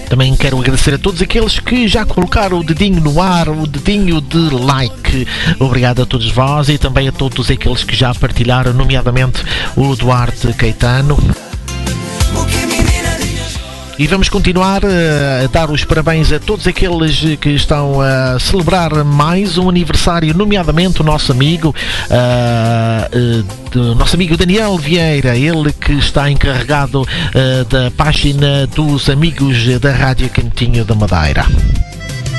Também quero agradecer a todos aqueles que já colocaram o dedinho no ar, o dedinho de like. Obrigado a todos vós e também a todos aqueles que já partilharam, nomeadamente o Duarte Caetano. E vamos continuar a dar os parabéns a todos aqueles que estão a celebrar mais um aniversário, nomeadamente o nosso amigo Daniel Vieira, ele que está encarregado da página dos amigos da Rádio Cantinho da Madeira.